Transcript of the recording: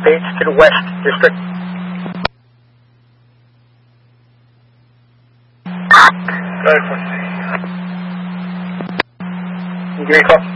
Bates to the West District. Give me a call.